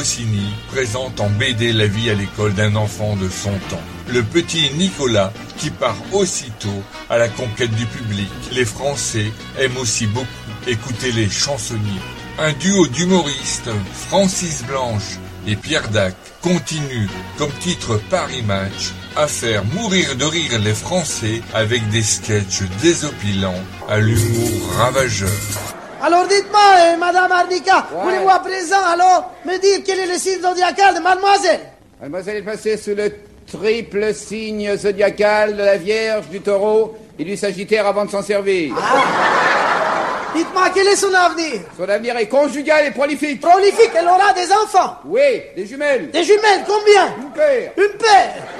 Goscinny présente en BD la vie à l'école d'un enfant de son temps. Le petit Nicolas qui part aussitôt à la conquête du public. Les Français aiment aussi beaucoup écouter les chansonniers. Un duo d'humoristes, Francis Blanche et Pierre Dac, continue, comme titre Paris Match, à faire mourir de rire les Français avec des sketchs désopilants à l'humour ravageur. Alors dites-moi, Madame Arnica, voulez-vous à présent alors me dire quel est le signe zodiacal de mademoiselle? Mademoiselle est passée sous le triple signe zodiacal de la Vierge, du Taureau et du Sagittaire avant de s'en servir. Dites-moi, quel est son avenir? Son avenir est conjugal et prolifique. Prolifique, elle aura des enfants? Oui, des jumelles. Des jumelles, combien? Une paire. Une paire?